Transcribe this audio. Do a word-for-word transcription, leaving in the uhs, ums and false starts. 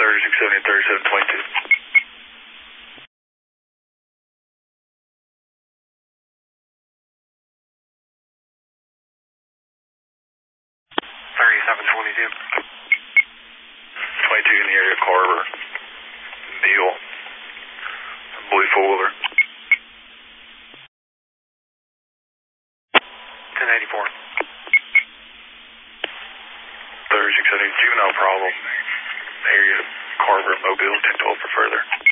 thirty-six seventy and thirty-seven twenty-two. thirty-seven twenty-two. twenty-two in the area, Carver. Neil. Blue four-wheeler. ten eighty-four. thirty-six seventy, juvenile problem. Area, Carver, Mobile, ten twelve for further.